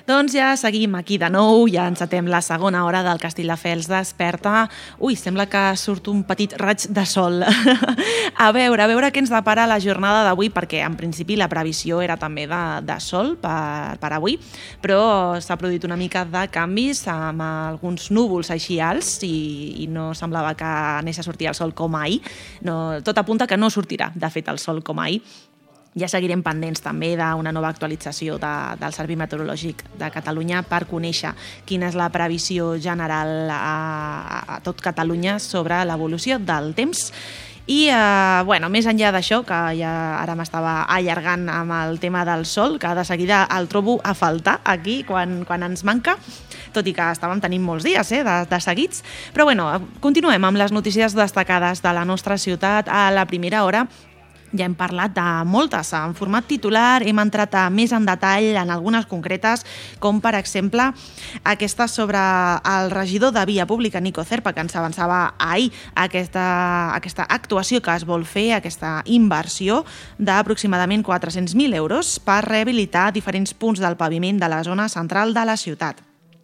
Doncs ja seguim aquí de nou, ja encetem la segona hora del Castelldefels Desperta. Ui, sembla que surt un petit raig de sol. A veure què ens depara la jornada d'avui, perquè en principi la previsió era també de sol per avui, però s'ha produït una mica de canvis amb alguns núvols així alts i no semblava que anés a sortir el sol com ahir. No, tot apunta que no sortirà, de fet, el sol com ahir. Ja seguirem pendents també d'una nova actualització del Servei Meteorològic de Catalunya per conèixer quina és la previsió general a tot Catalunya sobre l'evolució del temps. I, més enllà d'això, que ja ara m'estava allargant amb el tema del sol, que de seguida el trobo a faltar aquí quan ens manca, tot i que estàvem tenint molts dies de seguits. Però continuem amb les notícies destacades de la nostra ciutat. A la primera hora ja hem parlat de moltes en format titular, hem entrat més en detall en algunes concretes, com per exemple aquesta sobre el regidor de Via Pública, Nico Cerpa, que ens avançava ahir aquesta actuació que es vol fer, aquesta inversió d'aproximadament 400.000 euros per rehabilitar diferents punts del paviment de la zona central de la ciutat.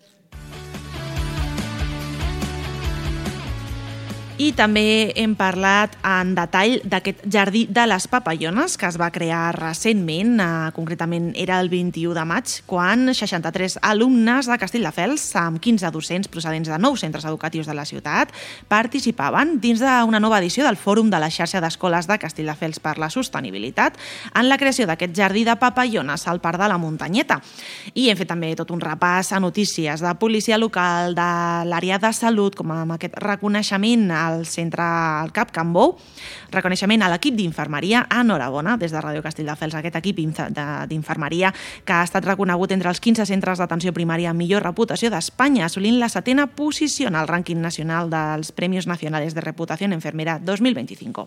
I també hem parlat en detall d'aquest Jardí de les Papallones que es va crear recentment, concretament era el 21 de maig, quan 63 alumnes de Castelldefels, amb 15 docents procedents de 9 centres educatius de la ciutat, participaven dins d'una nova edició del Fòrum de la xarxa d'escoles de Castelldefels per la sostenibilitat en la creació d'aquest Jardí de Papallones al Parc de la Muntanyeta. I hem fet també tot un repàs a notícies de policia local, de l'àrea de salut, com amb aquest reconeixement al centre al CAP Can Bou, reconeixement a l'equip d'infermeria, enhorabona des de Ràdio Castelldefels, aquest equip d'infermeria que ha estat reconegut entre els 15 centres d'atenció primària amb millor reputació d'Espanya, assolint la 7a posició en el rànquing nacional dels Premios Nacionales de Reputación Enfermera 2025.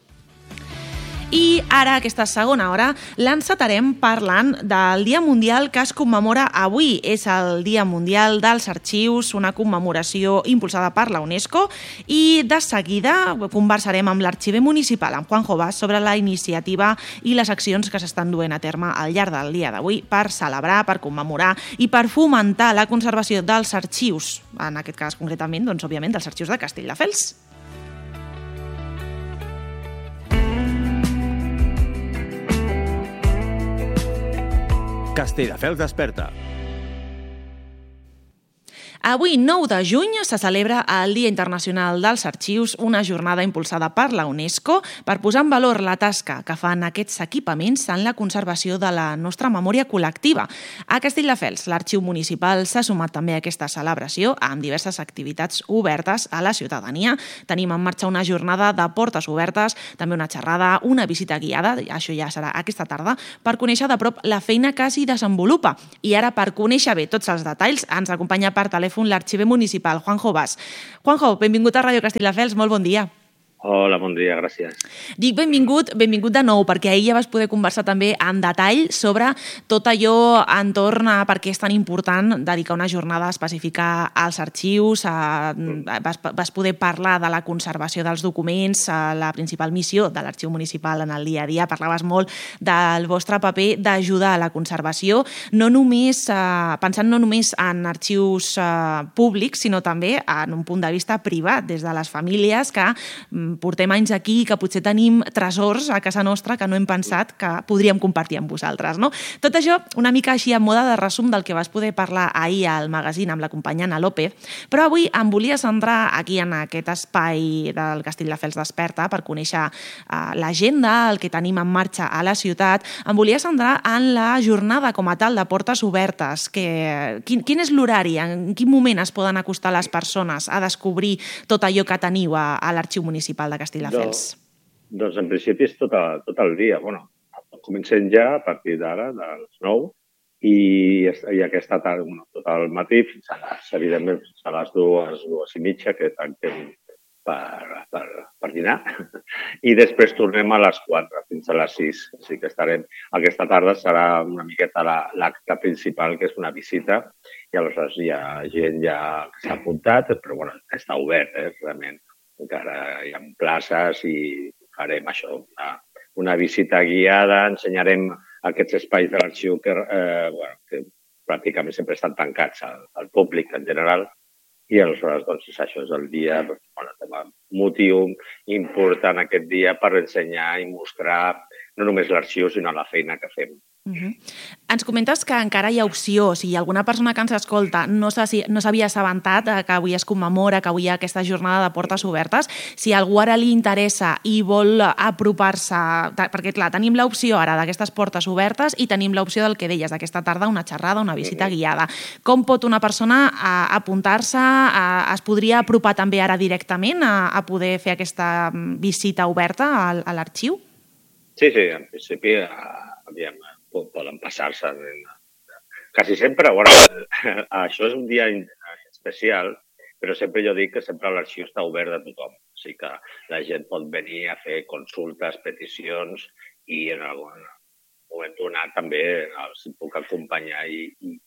I ara, aquesta segona hora, l'encetarem parlant del Dia Mundial que es commemora avui. És el Dia Mundial dels Arxius, una commemoració impulsada per la UNESCO, i de seguida conversarem amb l'arxiver municipal, amb Juanjo Bas, sobre la iniciativa i les accions que s'estan duent a terme al llarg del dia d'avui per celebrar, per commemorar i per fomentar la conservació dels arxius, en aquest cas concretament, doncs, òbviament, dels arxius de Castelldefels. Castelldefels Desperta. Avui, 9 de juny, se celebra el Dia Internacional dels Arxius, una jornada impulsada per la UNESCO per posar en valor la tasca que fan aquests equipaments en la conservació de la nostra memòria col·lectiva. A Castelldefels, l'arxiu municipal s'ha sumat també a aquesta celebració amb diverses activitats obertes a la ciutadania. Tenim en marxa una jornada de portes obertes, també una xerrada, una visita guiada, això ja serà aquesta tarda, per conèixer de prop la feina que s'hi desenvolupa. I ara, per conèixer bé tots els detalls, ens acompanya per telèfon l'arxiver municipal, Juanjo Bas. Juanjo, benvingut a Ràdio Castelldefels, molt bon dia. Hola, bon dia, gràcies. Dic benvingut de nou, perquè ahir ja vas poder conversar també en detall sobre tot allò entorn a per què és tan important dedicar una jornada específica als arxius, vas poder parlar de la conservació dels documents, la principal missió de l'arxiu municipal en el dia a dia, parlaves molt del vostre paper d'ajudar a la conservació, pensant no només en arxius públics, sinó també en un punt de vista privat, des de les famílies que portem anys aquí i que potser tenim tresors a casa nostra que no hem pensat que podríem compartir amb vosaltres, no? Tot això una mica així a moda de resum del que vas poder parlar ahir al magazín amb la companya Ana López, però avui em volia centrar aquí en aquest espai del Castelldefels Desperta per conèixer l'agenda, el que tenim en marxa a la ciutat. Em volia centrar en la jornada com a tal de portes obertes. Quin és l'horari? En quin moment es poden acostar les persones a descobrir tot allò que teniu a l'arxiu municipal de Castelldefels? Doncs en principi és tot el dia. Comencem ja a partir d'ara, dels 9, i aquesta tarda, tot el matí, fins evidentment, fins a les 2:30, que tanquem per dinar, i després tornem a les 4, fins a les 6. Així que estarem. Aquesta tarda serà una miqueta l'acte principal, que és una visita, i aleshores hi ha gent ja que s'ha apuntat, però està obert, realment. Encara hi ha places i farem això, una visita guiada, ensenyarem aquests espais de l'arxiu que pràcticament sempre estan tancats al públic en general, i aleshores, doncs, això és el dia, motiu important aquest dia per ensenyar i mostrar no només l'arxiu, sinó la feina que fem. Ens comentes que encara hi ha opció, si alguna persona que ens escolta no s'havia assabentat que avui es commemora, que avui hi ha aquesta jornada de portes obertes, si algú ara li interessa i vol apropar-se, perquè clar, tenim l'opció ara d'aquestes portes obertes i tenim l'opció del que deies, d'aquesta tarda, una xerrada, una visita guiada. Com pot una persona apuntar-se? Es podria apropar també ara directament a poder fer aquesta visita oberta a l'arxiu? Sí, en principi, aviam, poden passar-se. Quasi sempre, bueno, això és un dia especial, però sempre jo dic que sempre l'arxiu està obert a tothom. O sigui que la gent pot venir a fer consultes, peticions, i en algun moment donat també els puc acompanyar i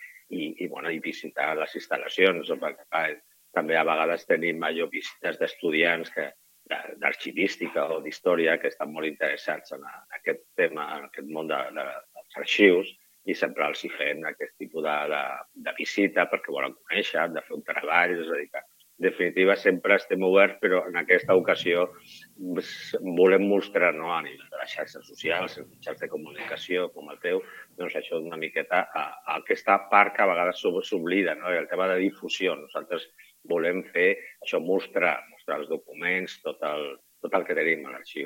visitar les instal·lacions. També a vegades tenim visites d'estudiants d'arxivística o d'història que estan molt interessats en aquest tema, en aquest món dels arxius, i sempre els hi fem aquest tipus de visita perquè volen conèixer, de fer un treball. És a dir, que en definitiva sempre estem oberts, però en aquesta ocasió volem mostrar, no, a nivell de les xarxes socials, els mitjans de comunicació com el teu, doncs això una miqueta aquesta part que a vegades s'oblida, no? El tema de difusió. Nosaltres volem fer això, mostrar els documents, tot el que tenim a l'arxiu.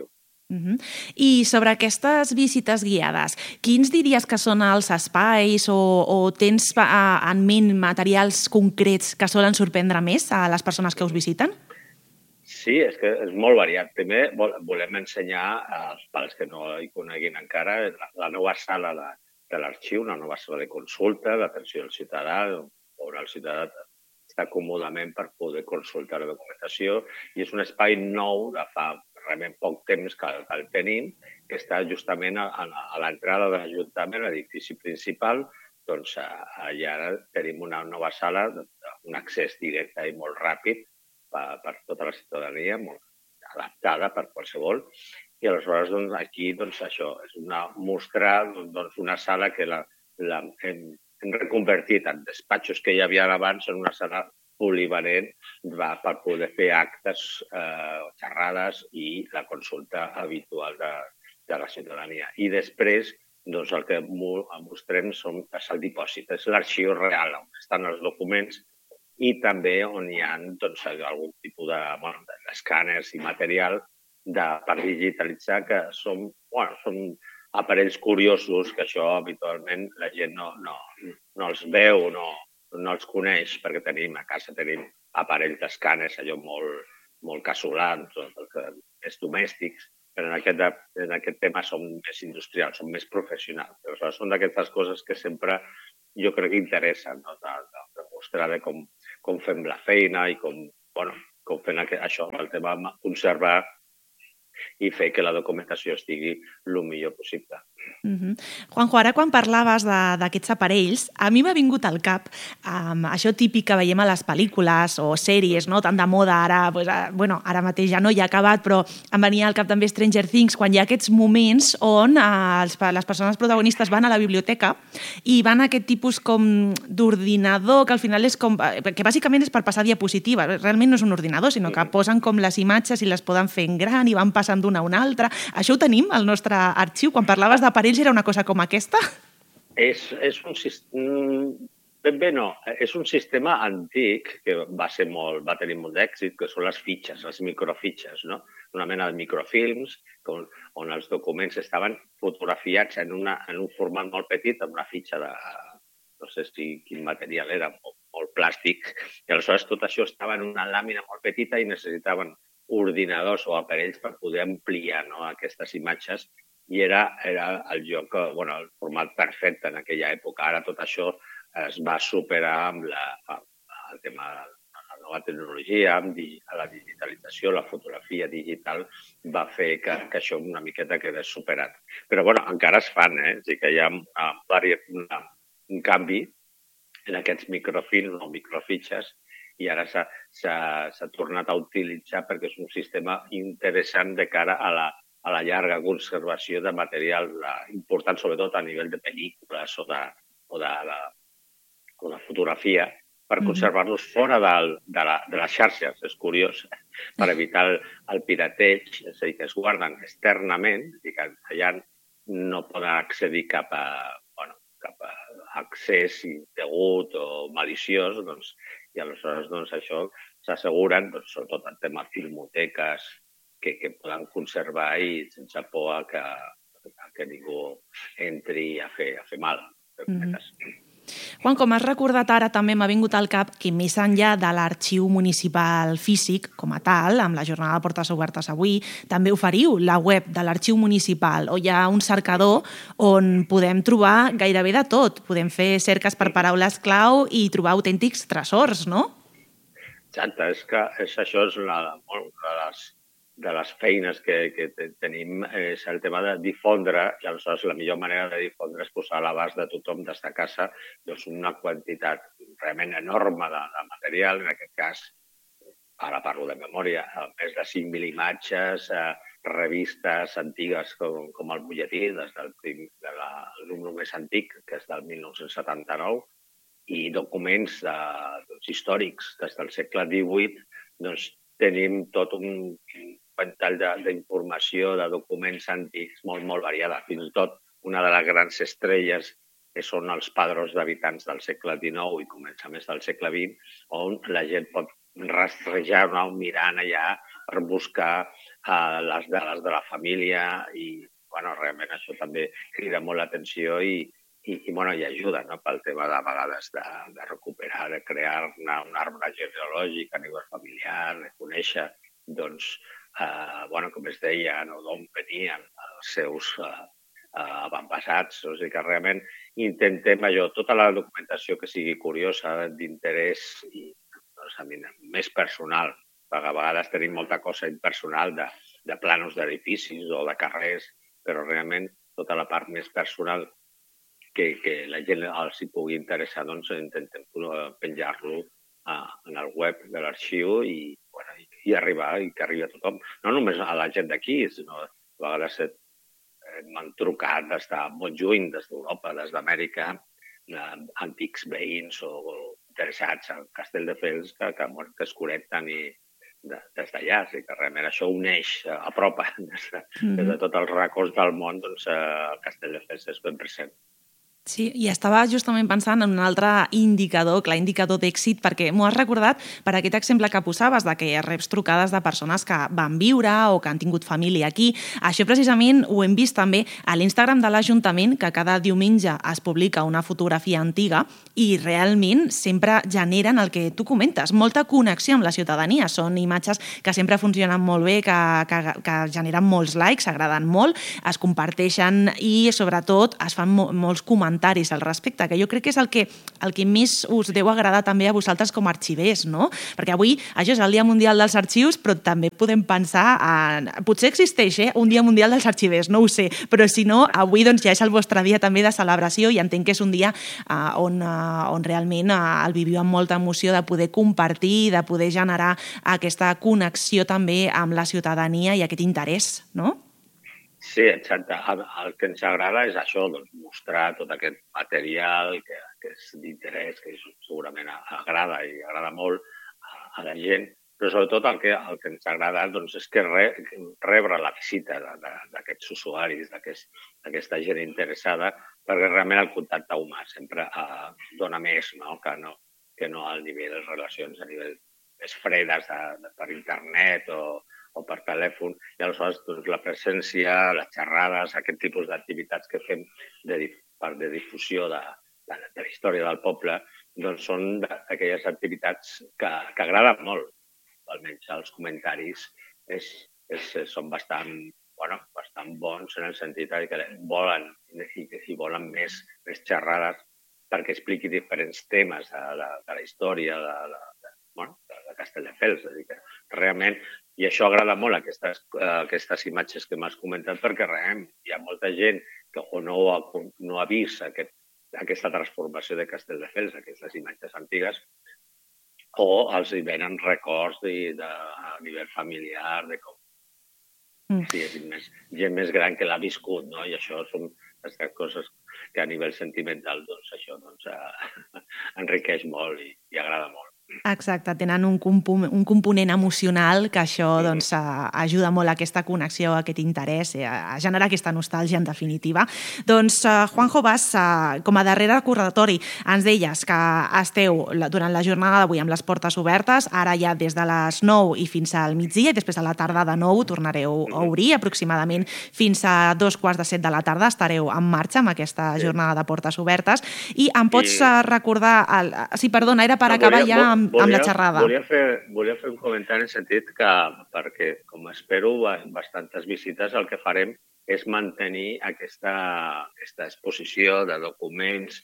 I sobre aquestes visites guiades, quins diries que són els espais o tens en ment materials concrets que solen sorprendre més a les persones que us visiten? Sí, és que és molt variat. Primer volem ensenyar, pels que no hi coneguin encara, la nova sala de l'arxiu, una nova sala de consulta, d'atenció al ciutadà, on el ciutadà està còmodament per poder consultar la documentació, i és un espai nou de fa realment poc temps que el tenim, que està justament a l'entrada de l'Ajuntament, l'edifici principal. Doncs allà tenim una nova sala, un accés directe i molt ràpid per tota la ciutadania, molt adaptada per qualsevol. I aleshores aquí això és mostrar una sala que hem reconvertit en despatxos que hi havia abans en una sala polivalent per poder fer actes, xerrades i la consulta habitual de la ciutadania. I després el que mostrem és el dipòsit, és l'arxiu real on estan els documents i també on hi ha algun tipus d'escàners i material per digitalitzar, que són aparells curiosos, que això habitualment la gent no els veu, no els coneix, perquè a casa tenim aparells d'escàners, allò molt casolans, més domèstics, però en aquest tema som més industrials, som més professionals. Aleshores, són d'aquestes coses que sempre jo crec que interessen, de mostrar com fem la feina i com fem això, el tema de conservar i fer que la documentació estigui el millor possible. Juanjo, ara quan parlaves d'aquests aparells, a mi m'ha vingut al cap això típic que veiem a les pel·lícules o sèries, no? Tant de moda ara, ara mateix ja no hi ha acabat, però em venia al cap també Stranger Things, quan hi ha aquests moments on les persones protagonistes van a la biblioteca i van a aquest tipus com d'ordinador, que al final és com... que bàsicament és per passar diapositiva. Realment no és un ordinador, sinó que posen com les imatges i les poden fer en gran i van passant d'una a una altra. Això ho tenim al nostre arxiu? Quan parlaves d'aparells era una cosa com aquesta? És un sistema... Ben bé no. És un sistema antic que va tenir molt d'èxit, que són les fitxes, les microfitxes, no? Una mena de microfilms on els documents estaven fotografiats en un format molt petit, amb una fitxa de... no sé quin material era, molt plàstic, i aleshores tot això estava en una làmina molt petita i necessitaven ordinadors o aparells per poder ampliar aquestes imatges, i era el lloc, el format perfecte en aquella època. Ara tot això es va superar amb el tema de la nova tecnologia, amb la digitalització, la fotografia digital va fer que això una miqueta quedés superat. Però encara es fan, és a dir, que hi ha un canvi en aquests microfilms o microfitxes, i ara s'ha tornat a utilitzar perquè és un sistema interessant de cara a la llarga conservació de material important, sobretot a nivell de pel·lícules o la fotografia per conservar-los fora de les xarxes. És curiós, per evitar el pirateig, és a dir, que es guarden externament i que allà no poden accedir cap a accés indegut o maliciós, doncs, i aleshores això s'asseguren, sobretot el tema filmoteques, que poden conservar i sense por a que ningú entri a fer mal. Juan, com has recordat ara, també m'ha vingut al cap que més enllà de l'arxiu municipal físic com a tal, amb la jornada de portes obertes avui, també oferiu la web de l'arxiu municipal, on hi ha un cercador on podem trobar gairebé de tot. Podem fer cerques per paraules clau i trobar autèntics tresors, no? Exacte, això és una de les feines que tenim, és el tema de difondre, i aleshores la millor manera de difondre és posar a l'abast de tothom des de casa una quantitat realment enorme de material, en aquest cas, ara parlo de memòria, més de 5.000 imatges, revistes antigues com el butlletí, des del número més antic, que és del 1979, i documents històrics des del segle XVIII, tenim tot un ventall d'informació, de documents antics molt, molt variada. Fins i tot una de les grans estrelles que són els padrons d'habitants del segle XIX i començaments del segle XX, on la gent pot rastrejar, mirant allà per buscar les dades de la família i realment això també crida molt l'atenció i ajuda pel tema de vegades de recuperar, de crear un arbre genealògic a nivell familiar, de conèixer, com es deia, d'on venien els seus avantpassats. O sigui que realment intentem tota la documentació que sigui curiosa, d'interès i més personal, perquè a vegades tenim molta cosa impersonal de planos d'edificis o de carrers, però realment tota la part més personal que la gent els hi pugui interessar, intentem penjar-lo en el web de l'arxiu i arribar, i que arribi a tothom. No només a la gent d'aquí, sinó a vegades m'han trucat des de molt lluny, des d'Europa, des d'Amèrica, antics veïns o interessats al Castelldefels que es connecten des d'allà. O sigui que realment això uneix, apropa des de tots els racons del món, el Castelldefels és ben present. Sí, i estava justament pensant en un altre indicador, clar, indicador d'èxit, perquè m'ho has recordat per aquest exemple que posaves, de que reps trucades de persones que van viure o que han tingut família aquí. Això precisament ho hem vist també a l'Instagram de l'Ajuntament, que cada diumenge es publica una fotografia antiga i realment sempre generen el que tu comentes, molta connexió amb la ciutadania. Són imatges que sempre funcionen molt bé, que generen molts likes, agraden molt, es comparteixen i sobretot es fan molts comentaris al respecte, que jo crec que és el que més us deu agradar també a vosaltres com a arxivers, no? Perquè avui això és el Dia Mundial dels Arxius, però també podem pensar potser existeix un Dia Mundial dels Arxivers, no ho sé, però si no, avui ja és el vostre dia també de celebració i entenc que és un dia on realment el viviu amb molta emoció de poder compartir, de poder generar aquesta connexió també amb la ciutadania i aquest interès, no? Sí, exacte. El que ens agrada és això, mostrar tot aquest material que és d'interès, que segurament agrada i agrada molt a la gent, però sobretot el que ens agrada és que rebre la visita d'aquests usuaris, d'aquesta gent interessada, perquè realment el contacte humà sempre dona més, que no al nivell de les relacions a nivell més fredes per internet o per telèfon, i aleshores la presència, les xerrades, aquest tipus d'activitats que fem de difusió de la història del poble, són aquelles activitats que agraden molt. Almenys els comentaris són bastant bons en el sentit que volen més xerrades perquè expliqui diferents temes de la història de Castelldefels. És a dir, que realment, i això agrada molt, aquestes imatges que m'has comentat, perquè realment hi ha molta gent que no ha vist aquesta transformació de Castelldefels, aquestes imatges antigues, o els hi venen records a nivell familiar, de com gent més gran que l'ha viscut, no? I això són aquestes coses que a nivell sentimental doncs, això enriqueix molt i agrada molt. Exacte, tenen un component emocional que això doncs, ajuda molt a aquesta connexió, a aquest interès, a generar aquesta nostàlgia en definitiva. Doncs, Juanjo Bas, com a darrere recordatori, ens deies que esteu durant la jornada d'avui amb les portes obertes, ara ja des de les 9 i fins al migdia, i després a la tarda de 9 tornareu a obrir, aproximadament fins a 2:15 de la tarda estareu en marxa amb aquesta jornada de portes obertes. I em pots recordar... Sí, perdona, era per acabar ja amb la xerrada. Volia fer un comentari en sentit que, perquè com espero bastantes visites, el que farem és mantenir aquesta exposició de documents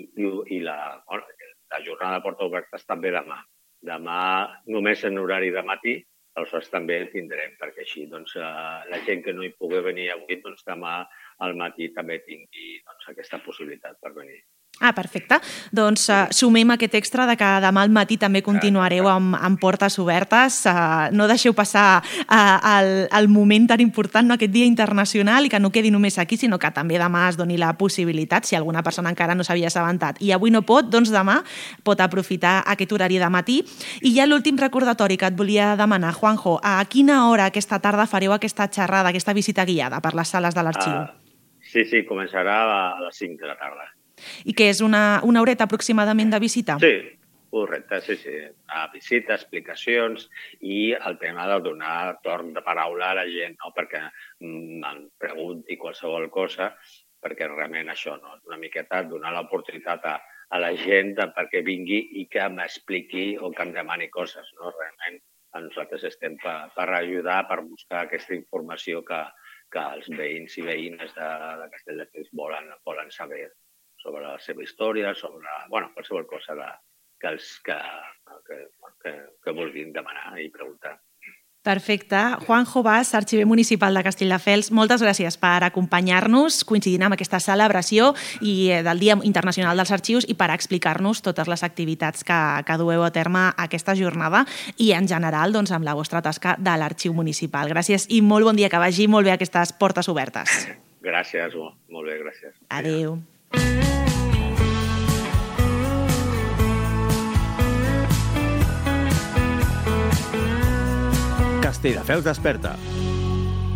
i la jornada de portes obertes també demà. Demà només en horari de matí, aleshores també el tindrem, perquè així la gent que no hi pugui venir avui, demà al matí també tingui aquesta possibilitat per venir. Perfecte. Doncs sumem aquest extra de que demà al matí també continuareu amb portes obertes. No deixeu passar el moment tan important, aquest Dia Internacional, i que no quedi només aquí, sinó que també demà es doni la possibilitat, si alguna persona encara no s'havia assabentat i avui no pot, doncs demà pot aprofitar aquest horari de matí. I ja l'últim recordatori que et volia demanar, Juanjo, a quina hora aquesta tarda fareu aquesta xerrada, aquesta visita guiada per les sales de l'arxiu? Sí, començarà a les 5 de la tarda. I que és una horeta aproximadament de visita? Sí, correcte, sí. Visita, explicacions i el tema de donar torn de paraula a la gent, no? Perquè em pregunti qualsevol cosa, perquè realment això, no? Una miqueta donar l'oportunitat a la gent perquè vingui i que m'expliqui o que em demani coses, no? Realment nosaltres estem per ajudar, per buscar aquesta informació que els veïns i veïnes de Castelldefels volen saber sobre la seva història, sobre qualsevol cosa que vulguin demanar i preguntar. Perfecte. Juanjo Bas, arxiver municipal de Castelldefels, moltes gràcies per acompanyar-nos, coincidint amb aquesta celebració del Dia Internacional dels Arxius i per explicar-nos totes les activitats que dueu a terme aquesta jornada i, en general, amb la vostra tasca de l'Arxiu Municipal. Gràcies i molt bon dia, que vagi molt bé aquestes portes obertes. Gràcies, molt bé, gràcies. Adéu. Castelldefels desperta.